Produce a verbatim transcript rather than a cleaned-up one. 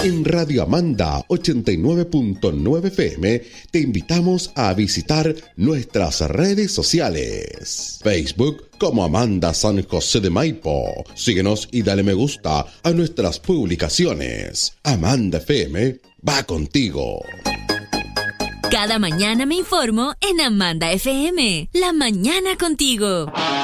En Radio Amanda ochenta y nueve punto nueve F M te invitamos a visitar nuestras redes sociales. Facebook como Amanda San José de Maipo. Síguenos y dale me gusta a nuestras publicaciones. Amanda F M va contigo. Cada mañana me informo en Amanda F M. La mañana contigo.